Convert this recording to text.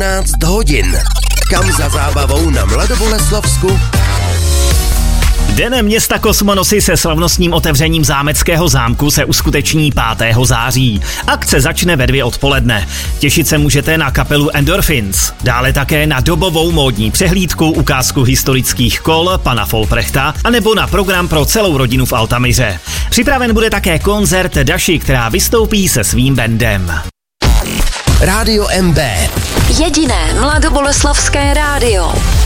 17 hodin. Kam za zábavou na Mladoboleslavsku? Den města Kosmonosy se slavnostním otevřením zámeckého zámku se uskuteční 5. září. Akce začne ve 2 odpoledne. Těšit se můžete na kapelu Endorphins, dále také na dobovou módní přehlídku, ukázku historických kol pana Folprechta anebo na program pro celou rodinu v Altamyře. Připraven bude také koncert Daši, která vystoupí se svým bandem. Rádio MB. Jediné mladoboleslavské rádio.